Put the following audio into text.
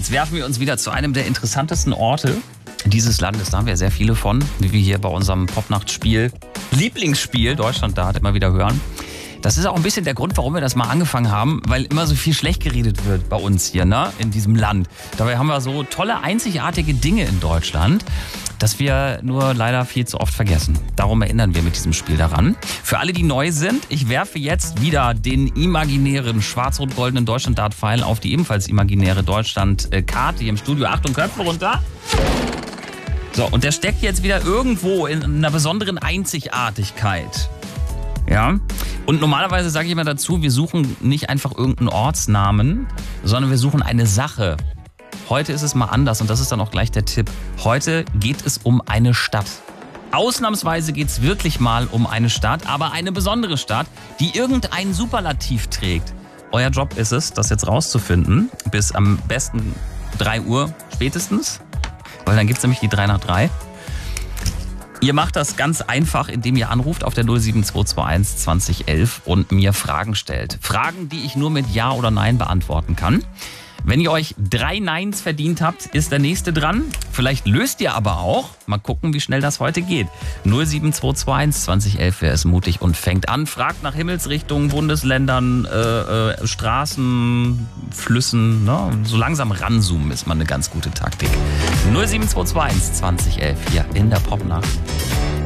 Jetzt werfen wir uns wieder zu einem der interessantesten Orte dieses Landes. Da haben wir sehr viele von, wie wir hier bei unserem Popnachtspiel, Lieblingsspiel Deutschlandart immer wieder hören. Das ist auch ein bisschen der Grund, warum wir das mal angefangen haben, weil immer so viel schlecht geredet wird bei uns hier, ne, in diesem Land. Dabei haben wir so tolle, einzigartige Dinge in Deutschland, dass wir nur leider viel zu oft vergessen. Darum erinnern wir mit diesem Spiel daran. Für alle, die neu sind, ich werfe jetzt wieder den imaginären schwarz-rot-goldenen Deutschland-Dart-Pfeil auf die ebenfalls imaginäre Deutschland-Karte hier im Studio. Achtung, Köpfe runter. So, und der steckt jetzt wieder irgendwo in einer besonderen Einzigartigkeit. Ja, und normalerweise sage ich immer dazu, wir suchen nicht einfach irgendeinen Ortsnamen, sondern wir suchen eine Sache. Heute ist es mal anders und das ist dann auch gleich der Tipp. Heute geht es um eine Stadt. Ausnahmsweise geht es wirklich mal um eine Stadt, aber eine besondere Stadt, die irgendein Superlativ trägt. Euer Job ist es, das jetzt rauszufinden, bis am besten 3 Uhr spätestens, weil dann gibt es nämlich die 3 nach 3. Ihr macht das ganz einfach, indem ihr anruft auf der 07221 2011 und mir Fragen stellt. Fragen, die ich nur mit Ja oder Nein beantworten kann. Wenn ihr euch 3 Neins verdient habt, ist der nächste dran. Vielleicht löst ihr aber auch. Mal gucken, wie schnell das heute geht. 07221 2011, wer ist mutig und fängt an. Fragt nach Himmelsrichtungen, Bundesländern, Straßen, Flüssen. Ne? So langsam ranzoomen ist mal eine ganz gute Taktik. 07221 2011 hier in der Popnacht.